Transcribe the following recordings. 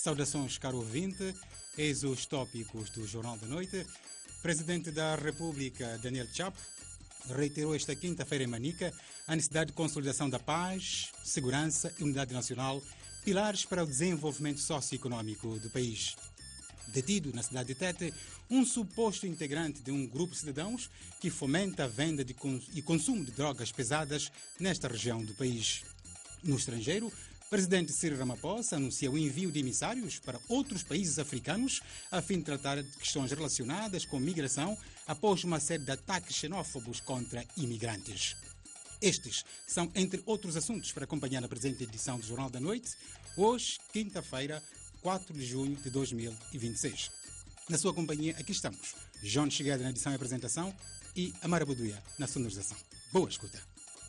Saudações, caro ouvinte. Eis os tópicos do Jornal da Noite. Presidente da República, Daniel Chapo, reiterou esta quinta-feira em Manica a necessidade de consolidação da paz, segurança e unidade nacional, pilares para o desenvolvimento socioeconómico do país. Detido na cidade de Tete, um suposto integrante de um grupo de cidadãos que fomenta a venda e consumo de drogas pesadas nesta região do país. No estrangeiro, o presidente Cyril Ramaphosa anuncia o envio de emissários para outros países africanos a fim de tratar de questões relacionadas com migração após uma série de ataques xenófobos contra imigrantes. Estes são, entre outros assuntos, para acompanhar na presente edição do Jornal da Noite, hoje, quinta-feira, 4 de junho de 2026. Na sua companhia, aqui estamos, João Chegada na edição e apresentação e Amara Buduia na sonorização. Boa escuta.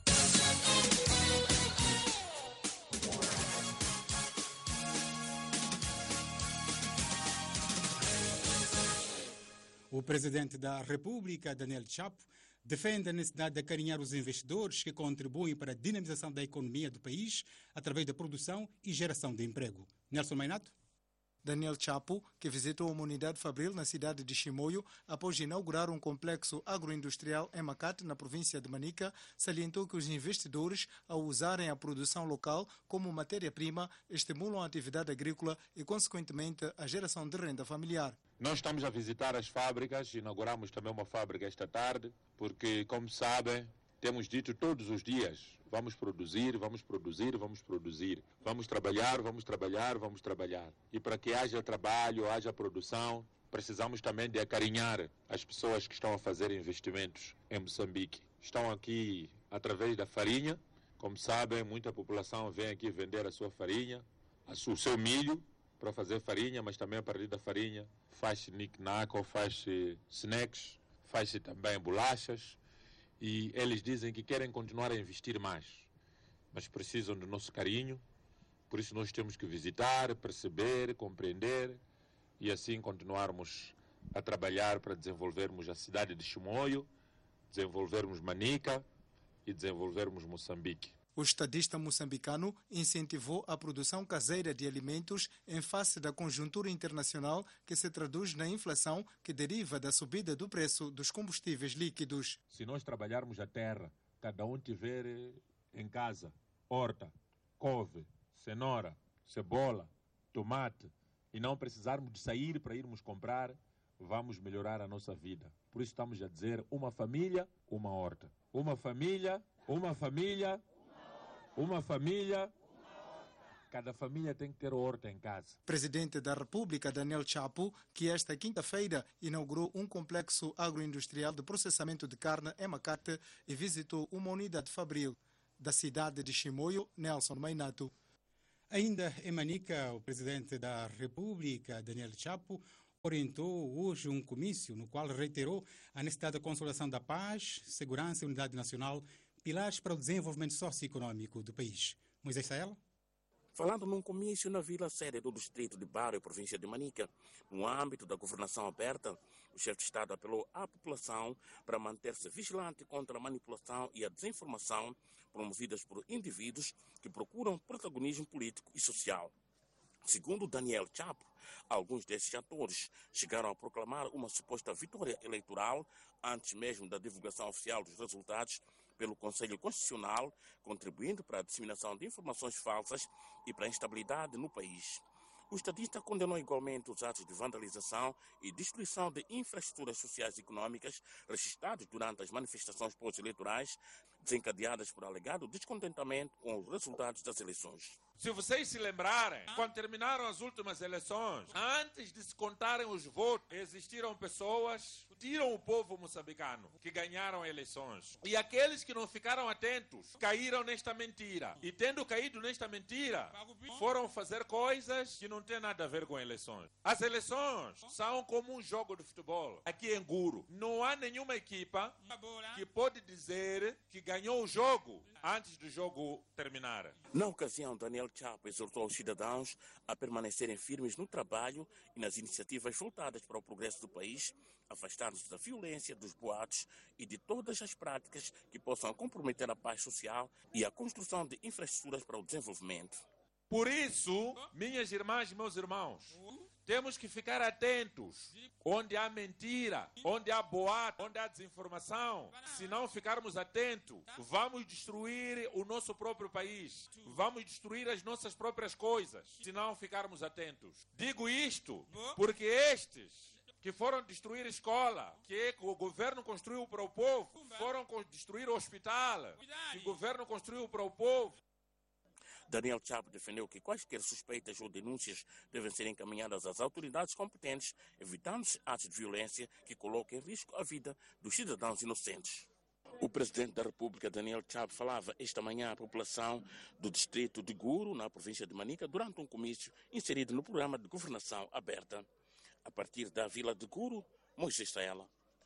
O presidente da República, Daniel Chapo, defende a necessidade de acarinhar os investidores que contribuem para a dinamização da economia do país através da produção e geração de emprego. Nelson Mainato? Daniel Chapo, que visitou uma unidade fabril na cidade de Chimoio após inaugurar um complexo agroindustrial em Makate, na província de Manica, salientou que os investidores, ao usarem a produção local como matéria-prima, estimulam a atividade agrícola e, consequentemente, a geração de renda familiar. Nós estamos a visitar as fábricas, inauguramos também uma fábrica esta tarde, porque, como sabem, temos dito todos os dias, vamos produzir, vamos produzir, vamos produzir, vamos trabalhar, vamos trabalhar, vamos trabalhar. E para que haja trabalho, haja produção, precisamos também de acarinhar as pessoas que estão a fazer investimentos em Moçambique. Estão aqui através da farinha, como sabem, muita população vem aqui vender a sua farinha, o seu milho, para fazer farinha, mas também a partir da farinha faz-se knick-knack ou faz-se snacks, faz-se também bolachas. E eles dizem que querem continuar a investir mais, mas precisam do nosso carinho, por isso nós temos que visitar, perceber, compreender e assim continuarmos a trabalhar para desenvolvermos a cidade de Chimoio, desenvolvermos Manica e desenvolvermos Moçambique. O estadista moçambicano incentivou a produção caseira de alimentos em face da conjuntura internacional que se traduz na inflação que deriva da subida do preço dos combustíveis líquidos. Se nós trabalharmos a terra, cada um tiver em casa horta, couve, cenoura, cebola, tomate e não precisarmos de sair para irmos comprar, vamos melhorar a nossa vida. Por isso estamos a dizer uma família, uma horta. Uma família, uma família... Uma família, cada família tem que ter horta em casa. Presidente da República, Daniel Chapo, que esta quinta-feira inaugurou um complexo agroindustrial de processamento de carne em Makate e visitou uma unidade fabril da cidade de Chimoio, Nelson Mainato. Ainda em Manica, o presidente da República, Daniel Chapo, orientou hoje um comício no qual reiterou a necessidade da consolidação da paz, segurança e unidade nacional, pilares para o desenvolvimento socioeconómico do país. Moisés Saela? Falando num comício na vila-sede do distrito de Barrio, província de Manica, no âmbito da governação aberta, o chefe de Estado apelou à população para manter-se vigilante contra a manipulação e a desinformação promovidas por indivíduos que procuram protagonismo político e social. Segundo Daniel Chapo, alguns desses atores chegaram a proclamar uma suposta vitória eleitoral antes mesmo da divulgação oficial dos resultados pelo Conselho Constitucional, contribuindo para a disseminação de informações falsas e para a instabilidade no país. O estadista condenou igualmente os atos de vandalização e destruição de infraestruturas sociais e econômicas registrados durante as manifestações pós-eleitorais, desencadeadas por alegado descontentamento com os resultados das eleições. Se vocês se lembrarem, quando terminaram as últimas eleições, antes de se contarem os votos, existiram pessoas que tiram o povo moçambicano, que ganharam eleições. E aqueles que não ficaram atentos, caíram nesta mentira. E tendo caído nesta mentira, foram fazer coisas que não têm nada a ver com eleições. As eleições são como um jogo de futebol. Aqui em Guru, não há nenhuma equipa que pode dizer que ganhou o jogo antes do jogo terminar. Na ocasião, Daniel Chapo exortou os cidadãos a permanecerem firmes no trabalho e nas iniciativas voltadas para o progresso do país, afastando-se da violência, dos boatos e de todas as práticas que possam comprometer a paz social e a construção de infraestruturas para o desenvolvimento. Por isso, minhas irmãs e meus irmãos, temos que ficar atentos onde há mentira, onde há boato, onde há desinformação. Se não ficarmos atentos, vamos destruir o nosso próprio país. Vamos destruir as nossas próprias coisas, se não ficarmos atentos. Digo isto porque estes que foram destruir a escola, que o governo construiu para o povo, foram destruir o hospital, que o governo construiu para o povo. Daniel Chapo defendeu que quaisquer suspeitas ou denúncias devem ser encaminhadas às autoridades competentes, evitando-se atos de violência que coloquem em risco a vida dos cidadãos inocentes. O presidente da República, Daniel Chapo, falava esta manhã à população do distrito de Guru, na província de Manica, durante um comício inserido no programa de governação aberta. A partir da vila de Guru, Moisés Saela.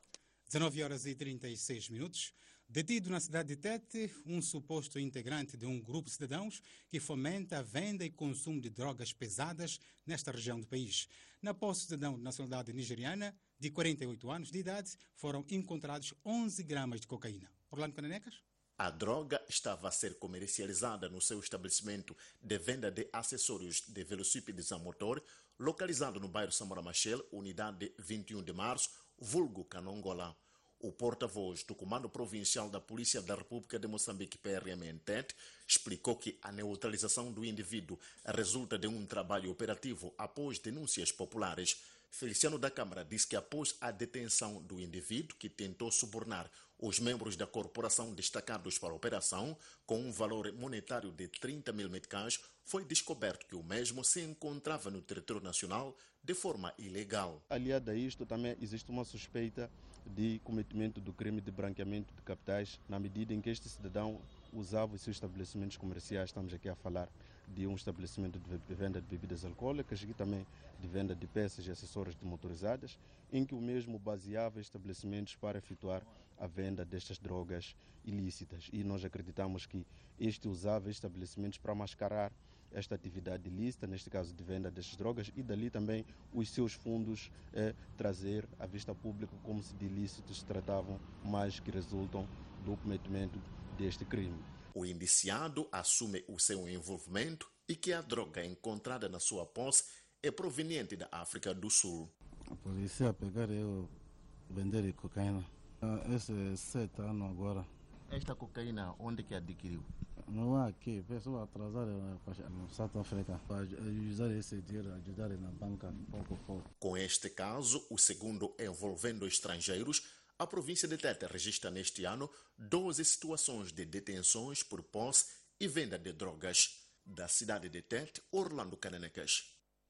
19h36. Detido na cidade de Tete, um suposto integrante de um grupo de cidadãos que fomenta a venda e consumo de drogas pesadas nesta região do país. Na posse do cidadão de nacionalidade nigeriana, de 48 anos de idade, foram encontrados 11 gramas de cocaína. Orlando Cananecas? A droga estava a ser comercializada no seu estabelecimento de venda de acessórios de velocípedes a motor, localizado no bairro Samora Machel, unidade 21 de março, vulgo Canongola. O porta-voz do Comando Provincial da Polícia da República de Moçambique, PRM em Tete, explicou que a neutralização do indivíduo resulta de um trabalho operativo após denúncias populares. Feliciano da Câmara disse que após a detenção do indivíduo que tentou subornar os membros da corporação destacados para a operação, com um valor monetário de 30 mil meticais, foi descoberto que o mesmo se encontrava no território nacional de forma ilegal. Aliado a isto, também existe uma suspeita de cometimento do crime de branqueamento de capitais, na medida em que este cidadão usava os seus estabelecimentos comerciais. Estamos aqui a falar de um estabelecimento de venda de bebidas alcoólicas e também de venda de peças e acessórios de motorizadas, em que o mesmo baseava estabelecimentos para efetuar a venda destas drogas ilícitas. E nós acreditamos que este usava estabelecimentos para mascarar esta atividade ilícita, neste caso de venda destas drogas, e dali também os seus fundos trazer à vista pública como se de ilícitos se tratavam, mas que resultam do cometimento deste crime. O indiciado assume o seu envolvimento e que a droga encontrada na sua posse é proveniente da África do Sul. A polícia pegar eu vender cocaína. Esse é 7 anos agora. Esta cocaína, onde que adquiriu? Não é aqui, pessoa atrasada no South Africa para usar esse dinheiro, ajudar na banca, pouco a pouco. Com este caso, o segundo envolvendo estrangeiros, a província de Tete registra neste ano 12 situações de detenções por posse e venda de drogas. Da cidade de Tete, Orlando Cananecas.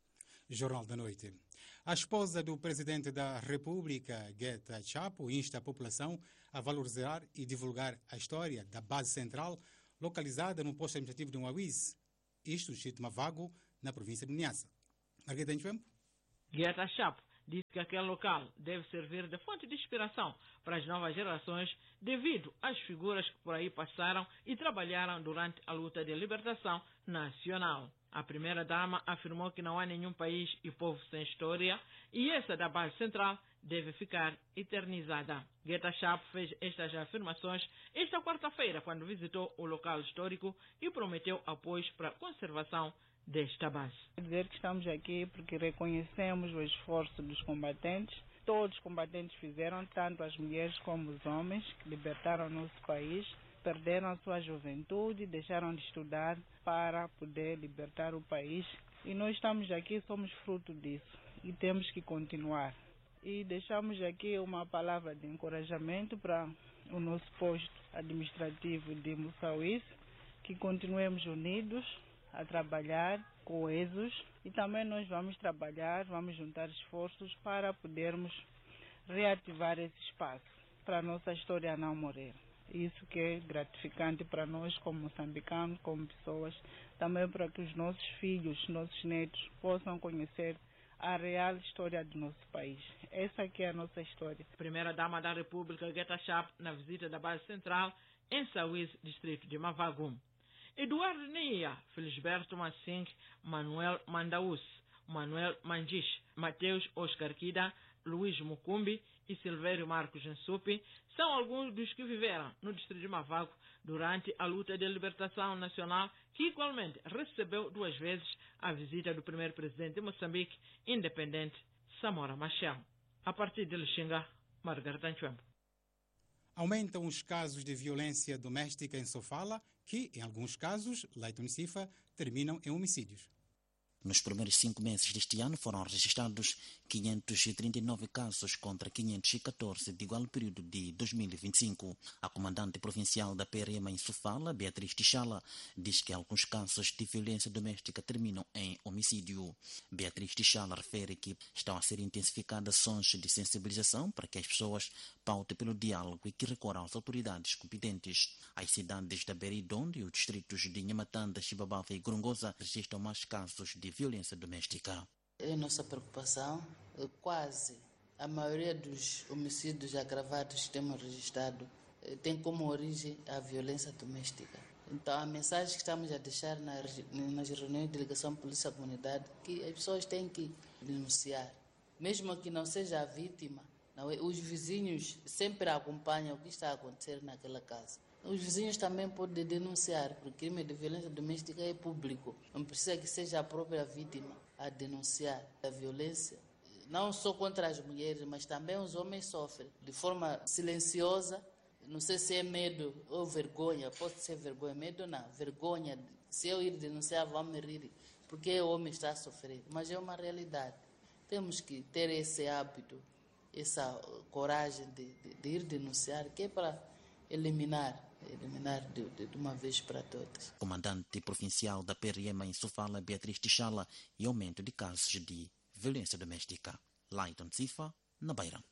Jornal da Noite. A esposa do presidente da República, Geta Chapo, insta a população a valorizar e divulgar a história da base central localizada no posto administrativo de Mauís, isto no distrito de Mavago, na província de Niassa. Margarida Enchempo? Geta Chapo disse que aquele local deve servir de fonte de inspiração para as novas gerações devido às figuras que por aí passaram e trabalharam durante a luta de libertação nacional. A primeira-dama afirmou que não há nenhum país e povo sem história e essa da base central deve ficar eternizada. Geta Chapo fez estas afirmações esta quarta-feira quando visitou o local histórico e prometeu apoios para a conservação desta base. Quer dizer que estamos aqui porque reconhecemos o esforço dos combatentes. Todos os combatentes fizeram, tanto as mulheres como os homens, que libertaram o nosso país, perderam a sua juventude, deixaram de estudar para poder libertar o país. E nós estamos aqui, somos fruto disso e temos que continuar. E deixamos aqui uma palavra de encorajamento para o nosso posto administrativo de Moçambique, que continuemos unidos a trabalhar, coesos, e também nós vamos trabalhar, vamos juntar esforços para podermos reativar esse espaço, para a nossa história não morrer. Isso que é gratificante para nós como moçambicanos, como pessoas, também para que os nossos filhos, nossos netos possam conhecer a real história do nosso país. Essa aqui é a nossa história. Primeira-dama da República, Geta Chapo, na visita da base central em Sauís, distrito de Mavago. Eduardo Nia, Felisberto Massing, Manuel Mandaus, Manuel Mangis, Mateus Oscar Kida, Luís Mucumbi e Silvério Marcos Nsupi são alguns dos que viveram no distrito de Mavago durante a luta de libertação nacional, que igualmente recebeu 2 vezes a visita do primeiro presidente de Moçambique, independente Samora Machel. A partir de Lixinga, Margarida Nchembo. Aumentam os casos de violência doméstica em Sofala, que, em alguns casos, Leiton Cifa, terminam em homicídios. Nos primeiros 5 meses deste ano foram registrados 539 casos contra 514 de igual período de 2025. A comandante provincial da PRM em Sofala, Beatriz Tichala, diz que alguns casos de violência doméstica terminam em homicídio. Beatriz Tichala refere que estão a ser intensificadas ações de sensibilização para que as pessoas pautem pelo diálogo e que recorram às autoridades competentes. As cidades da Beridondo e os distritos de Nhamatanda, Chibabava e Gorongosa registram mais casos de violência doméstica. É nossa preocupação. Quase a maioria dos homicídios agravados que temos registrado tem como origem a violência doméstica. Então, a mensagem que estamos a deixar nas reuniões de delegação polícia-comunidade é que as pessoas têm que denunciar. Mesmo que não seja a vítima, os vizinhos sempre acompanham o que está a acontecer naquela casa. Os vizinhos também podem denunciar, porque o crime de violência doméstica é público. Não precisa que seja a própria vítima a denunciar a violência. Não só contra as mulheres, mas também os homens sofrem de forma silenciosa. Não sei se é medo ou vergonha. Pode ser vergonha. Medo não. Vergonha. Se eu ir denunciar, vão me rir, porque o homem está a sofrer. Mas é uma realidade. Temos que ter esse hábito, essa coragem de ir denunciar, que é para eliminar de uma vez para todas. Comandante provincial da PRM em Sofala, Beatriz Tichala, e aumento de casos de violência doméstica. Leiton Cifa, na Beira.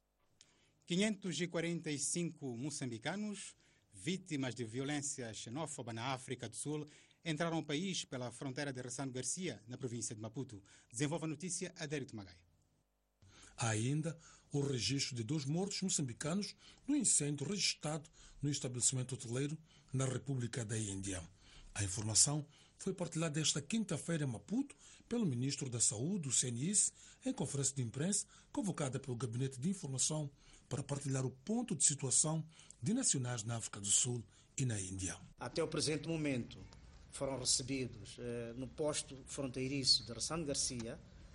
545 moçambicanos, vítimas de violência xenófoba na África do Sul, entraram ao país pela fronteira de Ressano Garcia, na província de Maputo. Desenvolve a notícia Adérito Magai. Há ainda o registro de 2 mortos moçambicanos no incêndio registrado no estabelecimento hoteleiro na República da Índia. A informação foi partilhada esta quinta-feira em Maputo pelo Ministro da Saúde, do CNIS, em conferência de imprensa convocada pelo Gabinete de Informação para partilhar o ponto de situação de nacionais na África do Sul e na Índia. Até o presente momento foram recebidos no posto fronteiriço de Ressano Garcia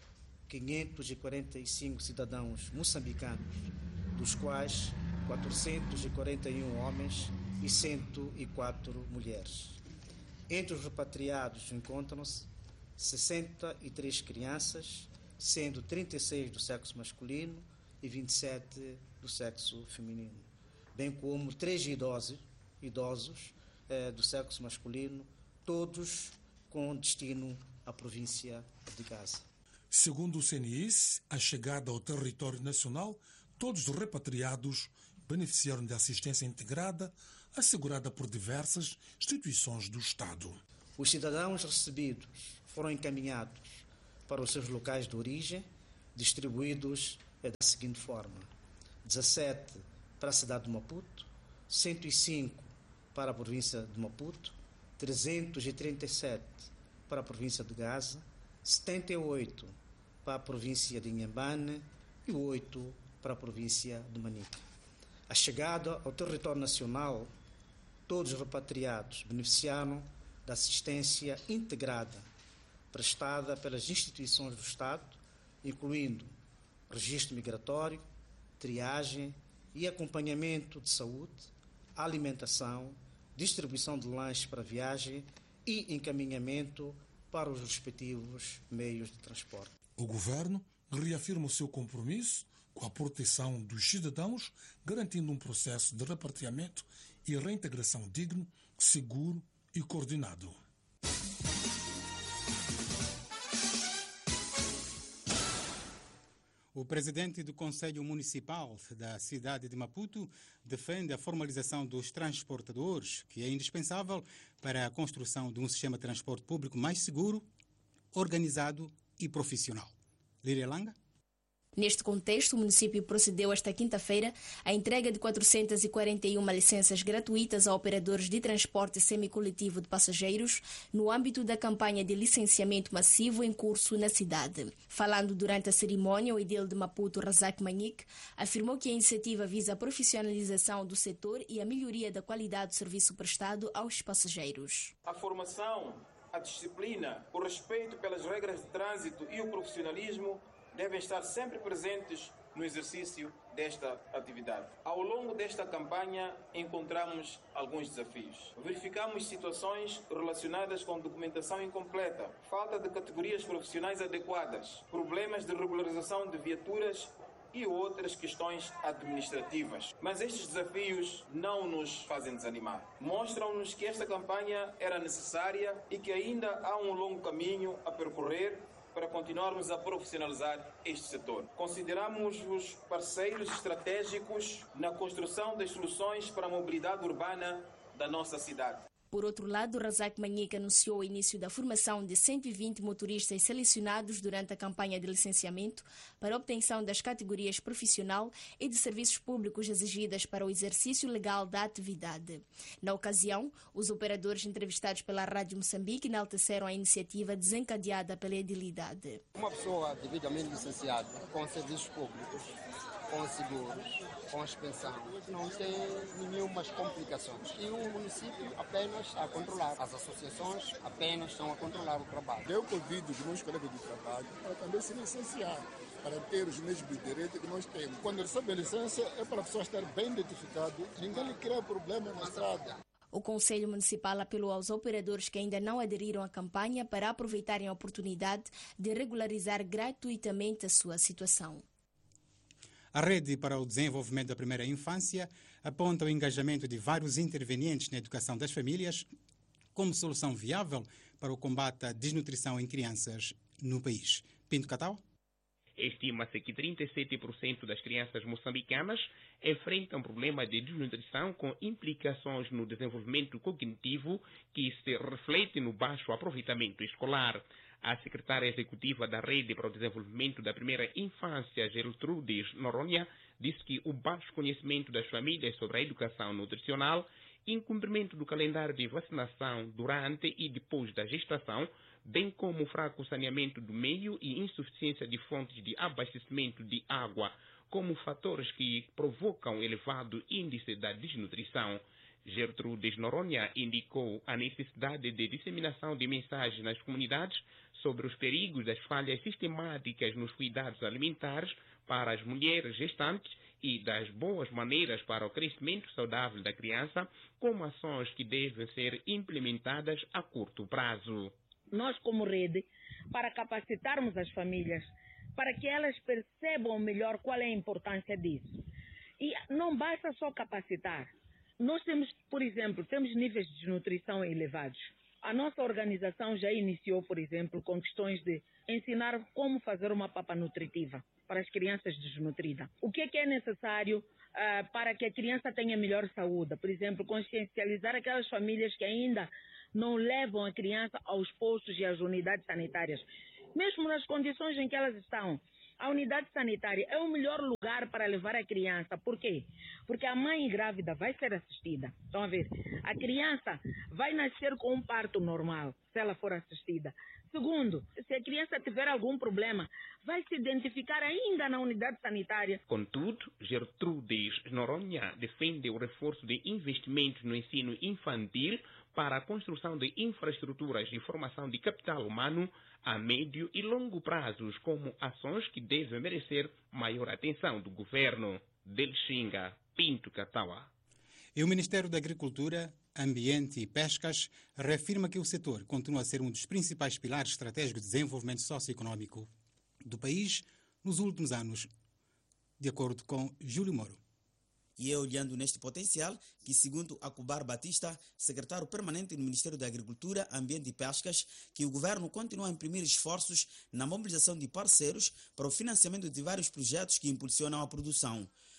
545 cidadãos moçambicanos, dos quais 441 homens e 104 mulheres. Entre os repatriados encontram-se 63 crianças, sendo 36 do sexo masculino e 27 do sexo feminino, bem como 3 idosos do sexo masculino, todos com destino à província de Gaza. Segundo o CNIS, a chegada ao território nacional, todos os repatriados beneficiaram de assistência integrada assegurada por diversas instituições do Estado. Os cidadãos recebidos foram encaminhados para os seus locais de origem, distribuídos da seguinte forma: 17 para a cidade de Maputo, 105 para a província de Maputo, 337 para a província de Gaza, 78 para a província de Inhambane e 8 para a província de Manica. A chegada ao território nacional, todos os repatriados beneficiaram da assistência integrada prestada pelas instituições do Estado, incluindo registro migratório, triagem e acompanhamento de saúde, alimentação, distribuição de lanches para viagem e encaminhamento para os respectivos meios de transporte. O governo reafirma o seu compromisso com a proteção dos cidadãos, garantindo um processo de repatriamento e reintegração digno, seguro e coordenado. O presidente do Conselho Municipal da cidade de Maputo defende a formalização dos transportadores, que é indispensável para a construção de um sistema de transporte público mais seguro, organizado e profissional. Líria Langa? Neste contexto, o município procedeu esta quinta-feira à entrega de 441 licenças gratuitas a operadores de transporte semicoletivo de passageiros no âmbito da campanha de licenciamento massivo em curso na cidade. Falando durante a cerimônia, o edil de Maputo, Razak Manique, afirmou que a iniciativa visa a profissionalização do setor e a melhoria da qualidade do serviço prestado aos passageiros. A formação, a disciplina, o respeito pelas regras de trânsito e o profissionalismo devem estar sempre presentes no exercício desta atividade. Ao longo desta campanha, encontramos alguns desafios. Verificamos situações relacionadas com documentação incompleta, falta de categorias profissionais adequadas, problemas de regularização de viaturas e outras questões administrativas. Mas estes desafios não nos fazem desanimar. Mostram-nos que esta campanha era necessária e que ainda há um longo caminho a percorrer para continuarmos a profissionalizar este setor. Consideramos-os parceiros estratégicos na construção das soluções para a mobilidade urbana da nossa cidade. Por outro lado, Razak Manique anunciou o início da formação de 120 motoristas selecionados durante a campanha de licenciamento para a obtenção das categorias profissional e de serviços públicos exigidas para o exercício legal da atividade. Na ocasião, os operadores entrevistados pela Rádio Moçambique enalteceram a iniciativa desencadeada pela edilidade. Uma pessoa devidamente licenciada com serviços públicos, com seguros, com expensão, não tem nenhumas complicações. E o município apenas está a controlar. As associações apenas estão a controlar o trabalho. Eu convido os meus colegas de trabalho para também se licenciar, para ter os mesmos direitos que nós temos. Quando recebe a licença, é para a pessoa estar bem identificado. Ninguém lhe cria problema na estrada. O Conselho Municipal apelou aos operadores que ainda não aderiram à campanha para aproveitarem a oportunidade de regularizar gratuitamente a sua situação. A Rede para o Desenvolvimento da Primeira Infância aponta o engajamento de vários intervenientes na educação das famílias como solução viável para o combate à desnutrição em crianças no país. Pinto Catau? Estima-se que 37% das crianças moçambicanas enfrentam problema de desnutrição com implicações no desenvolvimento cognitivo que se reflete no baixo aproveitamento escolar. A secretária executiva da Rede para o Desenvolvimento da Primeira Infância, Gertrudes Noronha, disse que o baixo conhecimento das famílias sobre a educação nutricional, incumprimento do calendário de vacinação durante e depois da gestação, bem como o fraco saneamento do meio e insuficiência de fontes de abastecimento de água, como fatores que provocam elevado índice da desnutrição. Gertrudes Noronha indicou a necessidade de disseminação de mensagens nas comunidades sobre os perigos das falhas sistemáticas nos cuidados alimentares para as mulheres gestantes e das boas maneiras para o crescimento saudável da criança, como ações que devem ser implementadas a curto prazo. Nós, como rede, para capacitarmos as famílias, para que elas percebam melhor qual é a importância disso. E não basta só capacitar. Nós temos, por exemplo, temos níveis de desnutrição elevados. A nossa organização já iniciou, por exemplo, com questões de ensinar como fazer uma papa nutritiva para as crianças desnutridas. O que é necessário para que a criança tenha melhor saúde? Por exemplo, consciencializar aquelas famílias que ainda não levam a criança aos postos e às unidades sanitárias. Mesmo nas condições em que elas estão, a unidade sanitária é o melhor lugar para levar a criança. Por quê? Porque a mãe grávida vai ser assistida. Estão a ver? A criança vai nascer com um parto normal, se ela for assistida. Segundo, se a criança tiver algum problema, vai se identificar ainda na unidade sanitária. Contudo, Gertrudes Noronha defende o reforço de investimentos no ensino infantil para a construção de infraestruturas de formação de capital humano a médio e longo prazos, como ações que devem merecer maior atenção do governo. Delxinga, Pinto Cataua. E o Ministério da Agricultura, Ambiente e Pescas reafirma que o setor continua a ser um dos principais pilares estratégicos de desenvolvimento socioeconómico do país nos últimos anos, de acordo com Júlio Moro. E é olhando neste potencial que, segundo Acubar Batista, secretário permanente no Ministério da Agricultura, Ambiente e Pescas, que o governo continua a imprimir esforços na mobilização de parceiros para o financiamento de vários projetos que impulsionam a produção.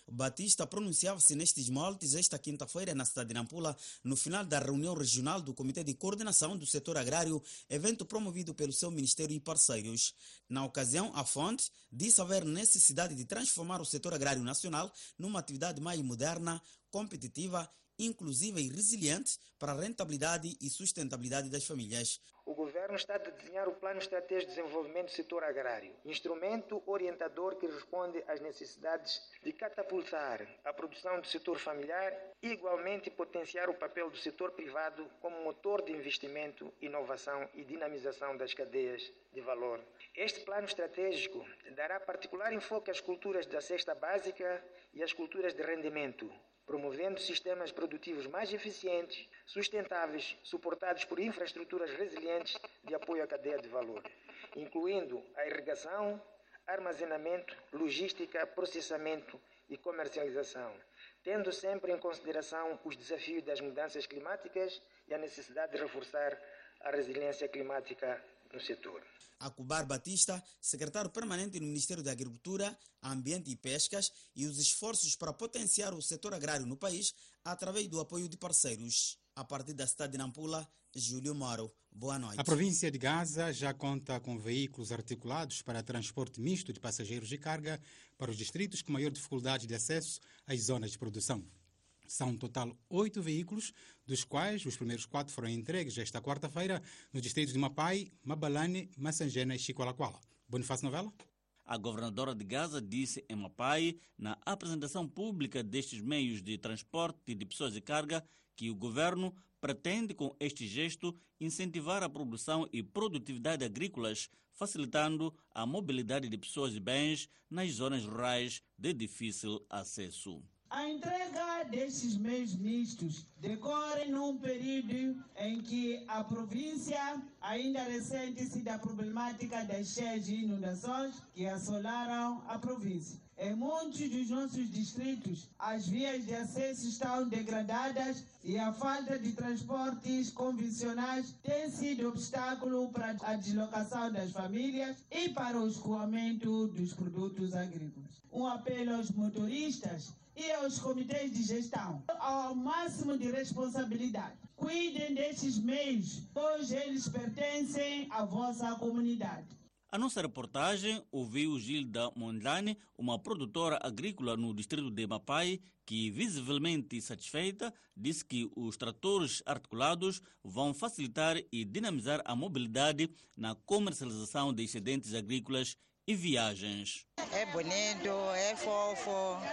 Batista pronunciava-se nestes moldes esta quinta-feira na cidade de Nampula, no final da reunião regional do Comitê de Coordenação do Setor Agrário, evento promovido pelo seu Ministério e parceiros. Na ocasião, a fonte disse haver necessidade de transformar o setor agrário nacional numa atividade mais moderna, competitiva, inclusiva e resiliente para a rentabilidade e sustentabilidade das famílias. O governo está a desenhar o Plano Estratégico de Desenvolvimento do Setor Agrário, instrumento orientador que responde às necessidades de catapultar a produção do setor familiar e, igualmente, potenciar o papel do setor privado como motor de investimento, inovação e dinamização das cadeias de valor. Este plano estratégico dará particular enfoque às culturas da cesta básica e às culturas de rendimento, promovendo sistemas produtivos mais eficientes, sustentáveis, suportados por infraestruturas resilientes de apoio à cadeia de valor, incluindo a irrigação, armazenamento, logística, processamento e comercialização, tendo sempre em consideração os desafios das mudanças climáticas e a necessidade de reforçar a resiliência climática no setor. Acubar Batista, secretário permanente no Ministério da Agricultura, Ambiente e Pescas, e os esforços para potenciar o setor agrário no país através do apoio de parceiros. A partir da cidade de Nampula, Júlio Moro. Boa noite. A província de Gaza já conta com veículos articulados para transporte misto de passageiros e carga para os distritos com maior dificuldade de acesso às zonas de produção. São um total 8 veículos, dos quais os primeiros 4 foram entregues esta quarta-feira nos distritos de Mapai, Mabalane, Massangena e Chicoalaquala. Bonifácio Novela? A governadora de Gaza disse em Mapai, na apresentação pública destes meios de transporte de pessoas e carga, que o governo pretende, com este gesto, incentivar a produção e produtividade agrícolas, facilitando a mobilidade de pessoas e bens nas zonas rurais de difícil acesso. A entrega destes meios mistos decorre num período em que a província ainda ressente-se da problemática das cheias e inundações que assolaram a província. Em muitos dos nossos distritos, as vias de acesso estão degradadas e a falta de transportes convencionais tem sido obstáculo para a deslocação das famílias e para o escoamento dos produtos agrícolas. Um apelo aos motoristas e aos comitês de gestão ao máximo de responsabilidade. Cuidem destes meios, pois eles pertencem à vossa comunidade. A nossa reportagem ouviu Gilda Mondlane, uma produtora agrícola no distrito de Mapai, que, visivelmente satisfeita, disse que os tratores articulados vão facilitar e dinamizar a mobilidade na comercialização de excedentes agrícolas e viagens. É bonito, é fofo,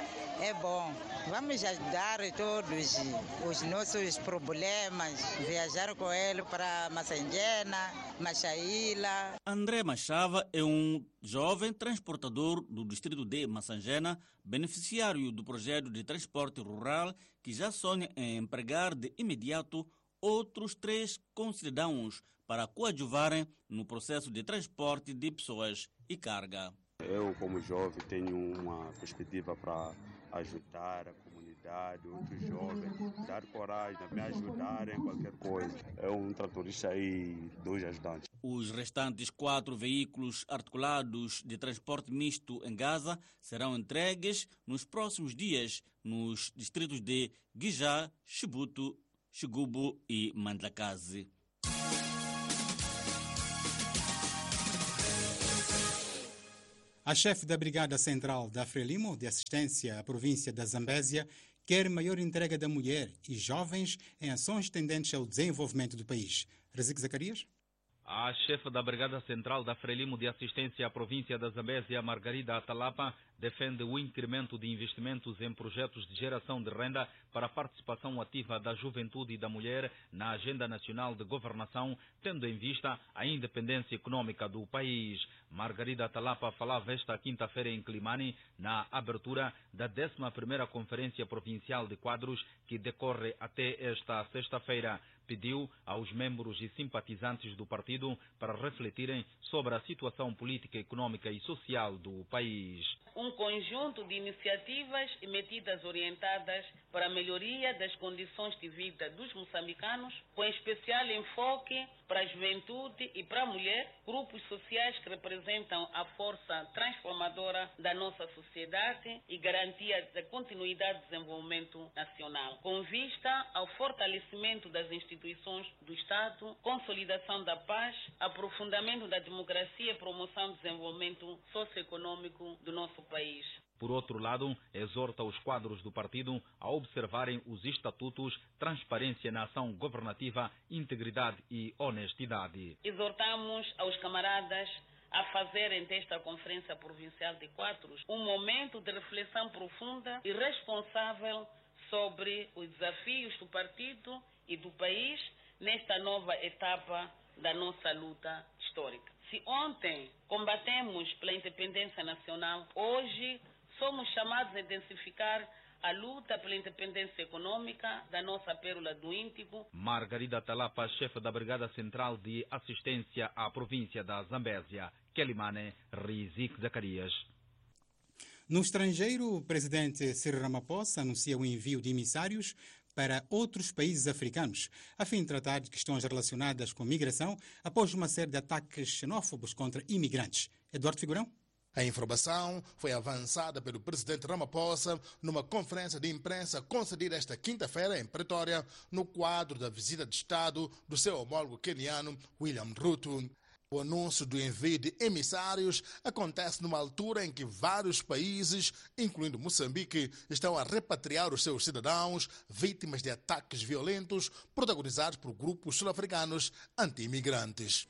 é bom. Vamos ajudar todos os nossos problemas, viajar com ele para Massangena, Machaíla. André Machava é um jovem transportador do distrito de Massangena, beneficiário do projeto de transporte rural, que já sonha em empregar de imediato outros 3 concidadãos para coadjuvarem no processo de transporte de pessoas e carga. Eu, como jovem, tenho uma perspectiva para ajudar a comunidade, outros jovens, dar coragem, me ajudar em qualquer coisa. É um tratorista e 2 ajudantes. Os restantes 4 veículos articulados de transporte misto em Gaza serão entregues nos próximos dias nos distritos de Guijá, Chibuto, Xigubo e Mandlakazi. A chefe da Brigada Central da Frelimo, de assistência à província da Zambésia, quer maior entrega da mulher e jovens em ações tendentes ao desenvolvimento do país. Razik Zacarias? A chefe da Brigada Central da Frelimo de Assistência à Província da Zambésia, Margarida Atalapa, defende o incremento de investimentos em projetos de geração de renda para a participação ativa da juventude e da mulher na Agenda Nacional de Governação, tendo em vista a independência econômica do país. Margarida Atalapa falava esta quinta-feira em Climane, na abertura da 11ª Conferência Provincial de Quadros, que decorre até esta sexta-feira. Pediu aos membros e simpatizantes do partido para refletirem sobre a situação política, econômica e social do país. Um conjunto de iniciativas e medidas orientadas para a melhoria das condições de vida dos moçambicanos, com especial enfoque para para a juventude e para a mulher, grupos sociais que representam a força transformadora da nossa sociedade e garantia da continuidade de desenvolvimento nacional, com vista ao fortalecimento das instituições do Estado, consolidação da paz, aprofundamento da democracia e promoção do desenvolvimento socioeconômico do nosso país. Por outro lado, exorta os quadros do partido a observarem os estatutos, transparência na ação governativa, integridade e honestidade. Exortamos aos camaradas a fazerem desta Conferência Provincial de Quadros um momento de reflexão profunda e responsável sobre os desafios do partido e do país nesta nova etapa da nossa luta histórica. Se ontem combatemos pela independência nacional, hoje somos chamados a intensificar a luta pela independência econômica da nossa pérola do Índico. Margarida Talapa, chefe da Brigada Central de Assistência à Província da Zambésia. Quelimane Rizik Zacarias. No estrangeiro, o presidente Cyril Ramaphosa anuncia o envio de emissários para outros países africanos, a fim de tratar de questões relacionadas com migração após uma série de ataques xenófobos contra imigrantes. Eduardo Figurão? A informação foi avançada pelo presidente Ramaphosa numa conferência de imprensa concedida esta quinta-feira em Pretória, no quadro da visita de Estado do seu homólogo queniano William Ruto. O anúncio do envio de emissários acontece numa altura em que vários países, incluindo Moçambique, estão a repatriar os seus cidadãos vítimas de ataques violentos protagonizados por grupos sul-africanos anti-imigrantes.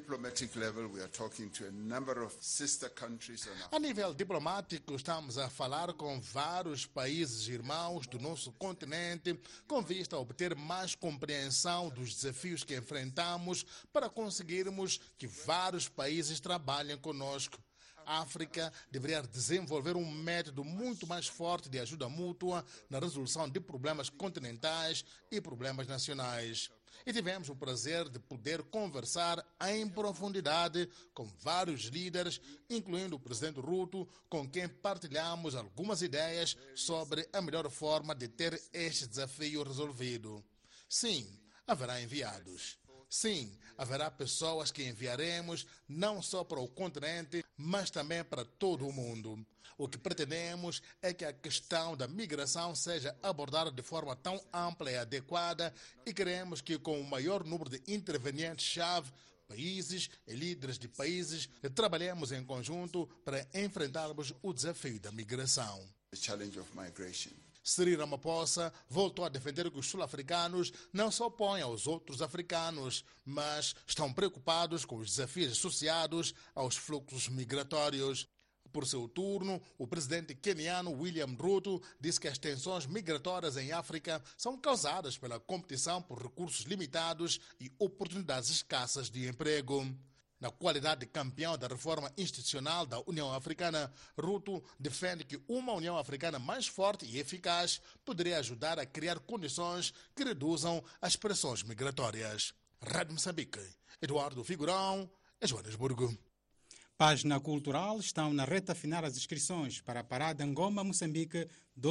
A nível diplomático, estamos a falar com vários países irmãos do nosso continente com vista a obter mais compreensão dos desafios que enfrentamos para conseguirmos que vários países trabalhem conosco. A África deveria desenvolver um método muito mais forte de ajuda mútua na resolução de problemas continentais e problemas nacionais. E tivemos o prazer de poder conversar em profundidade com vários líderes, incluindo o presidente Ruto, com quem partilhamos algumas ideias sobre a melhor forma de ter este desafio resolvido. Sim, haverá enviados. Sim, haverá pessoas que enviaremos não só para o continente, mas também para todo o mundo. O que pretendemos é que a questão da migração seja abordada de forma tão ampla e adequada e queremos que com o maior número de intervenientes-chave, países e líderes de países, trabalhemos em conjunto para enfrentarmos o desafio da migração. The challenge of migration. Cyril Ramaphosa voltou a defender que os sul-africanos não se opõem aos outros africanos, mas estão preocupados com os desafios associados aos fluxos migratórios. Por seu turno, o presidente queniano William Ruto disse que as tensões migratórias em África são causadas pela competição por recursos limitados e oportunidades escassas de emprego. Na qualidade de campeão da reforma institucional da União Africana, Ruto defende que uma União Africana mais forte e eficaz poderia ajudar a criar condições que reduzam as pressões migratórias. Rádio Moçambique, Eduardo Figurão, Joanesburgo. Página Cultural estão na reta final as inscrições para a Parada Ngoma-Moçambique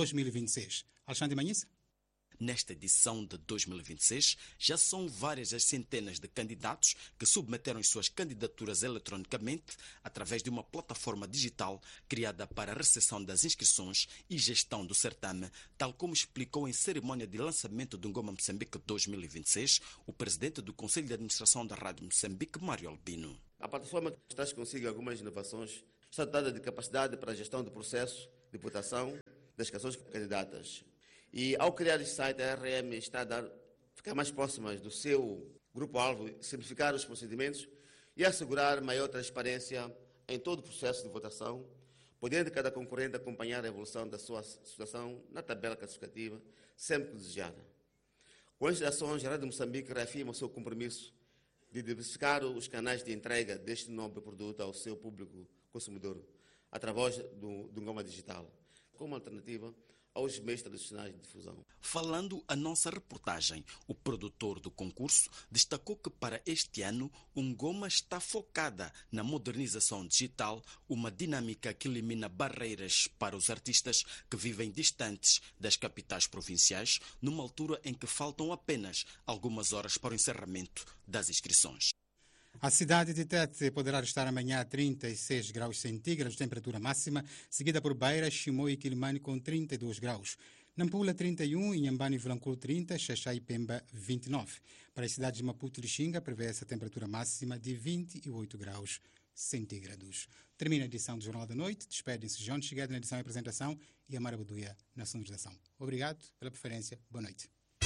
2026. Alexandre Manhissa? Nesta edição de 2026, já são várias as centenas de candidatos que submeteram as suas candidaturas eletronicamente através de uma plataforma digital criada para a recepção das inscrições e gestão do certame, tal como explicou em cerimônia de lançamento do Ngoma Moçambique 2026 o presidente do Conselho de Administração da Rádio Moçambique, Mário Albino. A plataforma traz consigo algumas inovações, está dotada de capacidade para a gestão do processo de votação das canções candidatas. E ao criar este site, a RM está a ficar mais próxima do seu grupo-alvo, simplificar os procedimentos e assegurar maior transparência em todo o processo de votação, podendo cada concorrente acompanhar a evolução da sua situação na tabela classificativa, sempre que desejada. Com estas ações, a Rádio Moçambique reafirma o seu compromisso de diversificar os canais de entrega deste nobre produto ao seu público consumidor, através do Ngoma Digital. Como alternativa, aos meios tradicionais de difusão. Falando a nossa reportagem, o produtor do concurso destacou que para este ano Ungoma está focada na modernização digital, uma dinâmica que elimina barreiras para os artistas que vivem distantes das capitais provinciais, numa altura em que faltam apenas algumas horas para o encerramento das inscrições. A cidade de Tete poderá estar amanhã a 36 graus centígrados, temperatura máxima, seguida por Beira, Chimoio e Quilimane com 32 graus. Nampula 31, Inhambane e Vilanculo 30, Xaxá e Pemba 29. Para as cidades de Maputo e Lixinga prevê-se a temperatura máxima de 28 graus centígrados. Termina a edição do Jornal da Noite. Despedem-se João Chegado na edição e apresentação e Amara Baduia na sonorização. Obrigado pela preferência. Boa noite.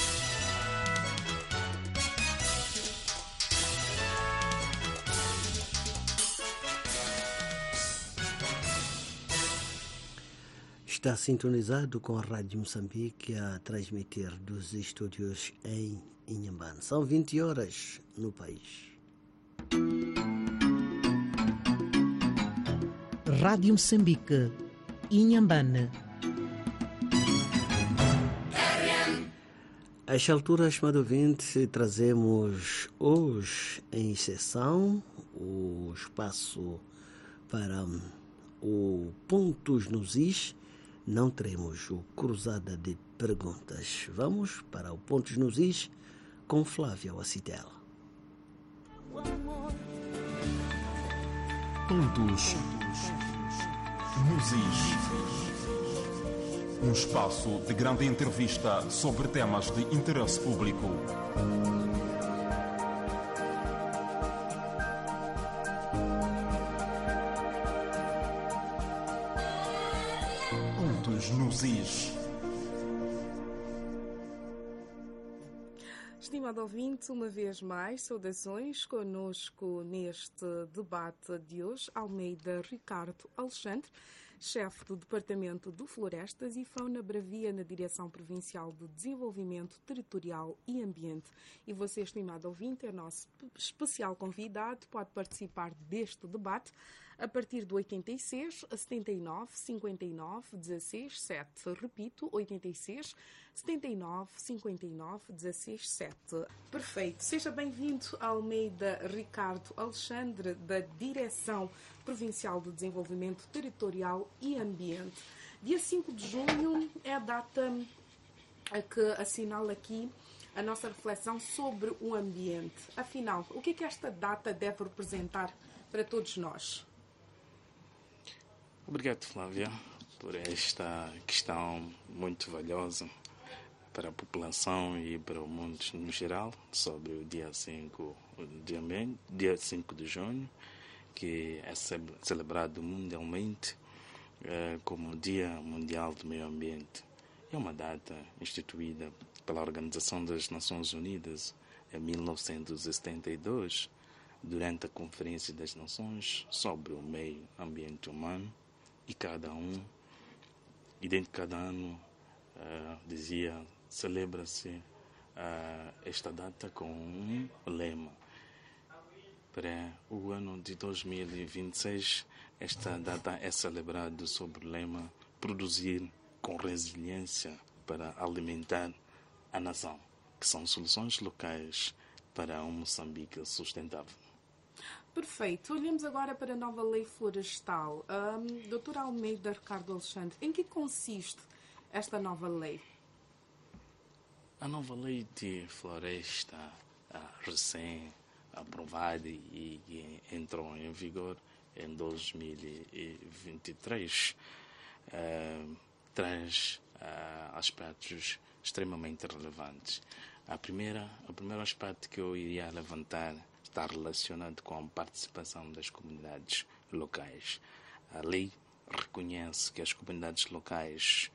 Está sintonizado com a Rádio Moçambique a transmitir dos estúdios em Inhambane. São 20 horas no país. Rádio Moçambique, Inhambane. A esta altura, estimado ouvinte, trazemos hoje em sessão o espaço para o Pontos nos Is. Não teremos o Cruzada de Perguntas. Vamos para o Pontos nos Is com Flávia Wacitela. Pontos nos Is. Um espaço de grande entrevista sobre temas de interesse público. Nos Is. Estimado ouvinte, uma vez mais, saudações conosco neste debate de hoje, Almeida Ricardo Alexandre, chefe do Departamento do Florestas e Fauna Bravia na Direção Provincial de Desenvolvimento Territorial e Ambiente. E você, estimado ouvinte, é nosso especial convidado, pode participar deste debate a partir do 86 79 59 16 7. Repito, 86 79 59 16 7. Perfeito. Seja bem-vindo, Almeida Ricardo Alexandre, da Direção Provincial de Desenvolvimento Territorial e Ambiente. Dia 5 de junho é a data a que assinala aqui a nossa reflexão sobre o ambiente. Afinal, o que é que esta data deve representar para todos nós? Obrigado, Flávia, por esta questão muito valiosa para a população e para o mundo no geral sobre o dia 5 de junho, que é celebrado mundialmente como Dia Mundial do Meio Ambiente. É uma data instituída pela Organização das Nações Unidas em 1972, durante a Conferência das Nações sobre o Meio Ambiente Humano, e cada ano, celebra-se esta data com um lema. Para o ano de 2026, esta data é celebrada sob o lema Produzir com Resiliência para Alimentar a Nação, que são soluções locais para um Moçambique sustentável. Perfeito. Olhemos agora para a nova lei florestal. Dr. Almeida Ricardo Alexandre, em que consiste esta nova lei? A nova lei de floresta, recém-aprovada e entrou em vigor em 2023, traz aspectos extremamente relevantes. O primeiro aspecto que eu iria levantar está relacionado com a participação das comunidades locais. A lei reconhece que as comunidades locais